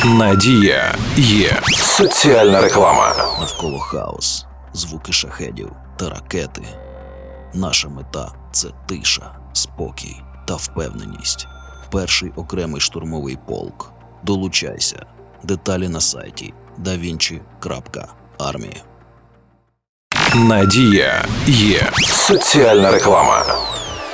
Надія є. Соціальна реклама. Навколо хаос, звуки шахедів та ракети. Наша мета – це тиша, спокій та впевненість. Перший окремий штурмовий полк. Долучайся. Деталі на сайті davinci.army. Надія є. Соціальна реклама.